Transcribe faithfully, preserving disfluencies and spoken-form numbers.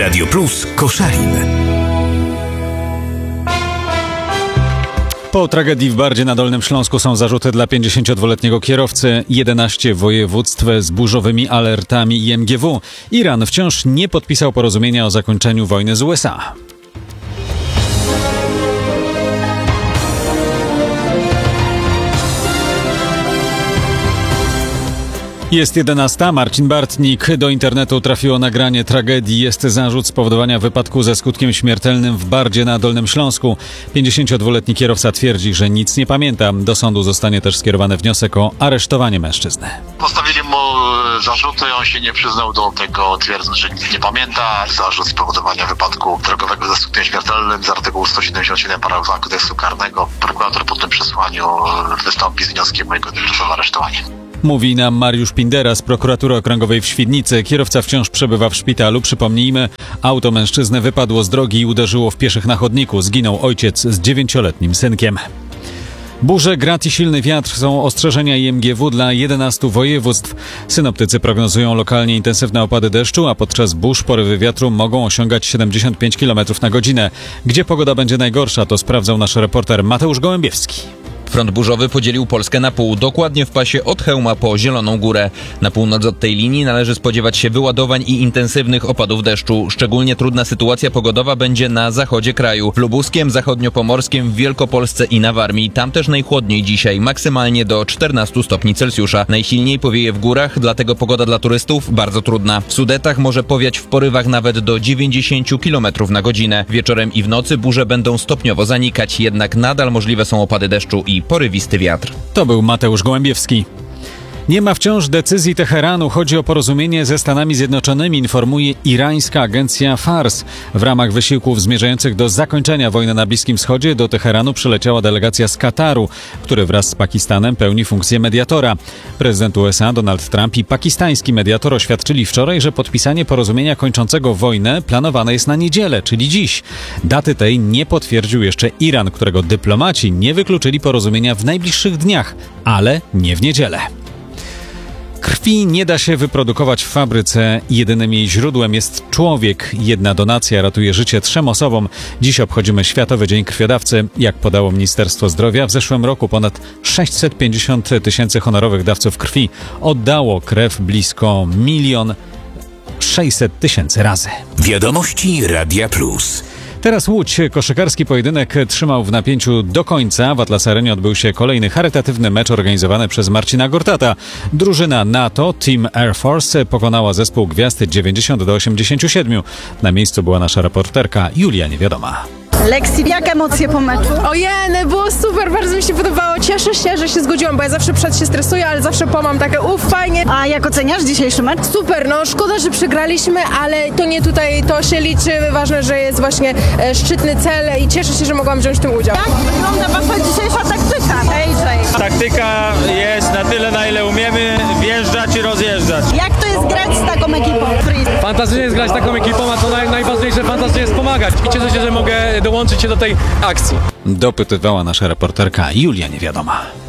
Radio Plus Koszalin. Po tragedii w Bardzie na Dolnym Śląsku są zarzuty dla pięćdziesięciodwuletniego kierowcy. jedenaście województw z burzowymi alertami I M G W. Iran wciąż nie podpisał porozumienia o zakończeniu wojny z U S A. Jest jedenasta. Marcin Bartnik. Do internetu trafiło nagranie tragedii. Jest zarzut spowodowania wypadku ze skutkiem śmiertelnym w Bardzie na Dolnym Śląsku. pięćdziesięciodwuletni kierowca twierdzi, że nic nie pamięta. Do sądu zostanie też skierowany wniosek o aresztowanie mężczyzny. Postawili mu zarzuty, on się nie przyznał do tego, twierdząc, że nic nie pamięta. Zarzut spowodowania wypadku drogowego ze skutkiem śmiertelnym z artykułu sto siedemdziesiąt siedem paragraf dwa kodeksu karnego. Prokurator po tym przesłaniu wystąpi z wnioskiem o jego tymczasowe aresztowanie. Mówi nam Mariusz Pindera z Prokuratury Okręgowej w Świdnicy. Kierowca wciąż przebywa w szpitalu. Przypomnijmy, auto mężczyzny wypadło z drogi i uderzyło w pieszych na chodniku. Zginął ojciec z dziewięcioletnim synkiem. Burze, grad i silny wiatr są ostrzeżenia I M G W dla jedenastu województw. Synoptycy prognozują lokalnie intensywne opady deszczu, a podczas burz porywy wiatru mogą osiągać siedemdziesiąt pięć kilometrów na godzinę. Gdzie pogoda będzie najgorsza, to sprawdzał nasz reporter Mateusz Gołębiewski. Front burzowy podzielił Polskę na pół, dokładnie w pasie od Chełma po Zieloną Górę. Na północ od tej linii należy spodziewać się wyładowań i intensywnych opadów deszczu. Szczególnie trudna sytuacja pogodowa będzie na zachodzie kraju. W Lubuskiem, zachodniopomorskim, w Wielkopolsce i na Warmii. Tam też najchłodniej dzisiaj, maksymalnie do czternastu stopni Celsjusza. Najsilniej powieje w górach, dlatego pogoda dla turystów bardzo trudna. W Sudetach może powiać w porywach nawet do dziewięćdziesięciu kilometrów na godzinę. Wieczorem i w nocy burze będą stopniowo zanikać, jednak nadal możliwe są opady deszczu i porywisty wiatr. To był Mateusz Gołębiewski. Nie ma wciąż decyzji Teheranu. Chodzi o porozumienie ze Stanami Zjednoczonymi, informuje irańska agencja Fars. W ramach wysiłków zmierzających do zakończenia wojny na Bliskim Wschodzie do Teheranu przyleciała delegacja z Kataru, który wraz z Pakistanem pełni funkcję mediatora. Prezydent U S A Donald Trump i pakistański mediator oświadczyli wczoraj, że podpisanie porozumienia kończącego wojnę planowane jest na niedzielę, czyli dziś. Daty tej nie potwierdził jeszcze Iran, którego dyplomaci nie wykluczyli porozumienia w najbliższych dniach, ale nie w niedzielę. Krwi nie da się wyprodukować w fabryce. Jedynym jej źródłem jest człowiek. Jedna donacja ratuje życie trzem osobom. Dziś obchodzimy Światowy Dzień Krwiodawcy. Jak podało Ministerstwo Zdrowia, w zeszłym roku ponad sześćset pięćdziesiąt tysięcy honorowych dawców krwi oddało krew blisko milion sześćset tysięcy razy. Wiadomości Radia Plus. Teraz Łódź. Koszykarski pojedynek trzymał w napięciu do końca. W Atlas Arenie odbył się kolejny charytatywny mecz organizowany przez Marcina Gortata. Drużyna NATO Team Air Force pokonała zespół Gwiazd dziewięćdziesiąt do osiemdziesięciu siedmiu. Na miejscu była nasza reporterka Julia Niewiadoma. Leksji, jak emocje po meczu? Ojej, było super, bardzo mi się podobało. Cieszę się, że się zgodziłam, bo ja zawsze przed się stresuję, ale zawsze po mam takie uff, fajnie. A jak oceniasz dzisiejszy mecz? Super, no szkoda, że przegraliśmy, ale to nie tutaj to się liczy. Ważne, że jest właśnie e, szczytny cel i cieszę się, że mogłam wziąć w tym udział. Jak wygląda wasza dzisiejsza taktyka? A J. Taktyka jest na tyle, na ile umiemy wjeżdżać i rozjeżdżać. Jak to jest grać z taką ekipą? Fantastycznie jest grać z taką ekipą, a co naj, najważniejsze, fantastycznie jest pomagać. I cieszę się, że mogę dołączyć się do tej akcji. Dopytywała nasza reporterka Julia Niewiadoma.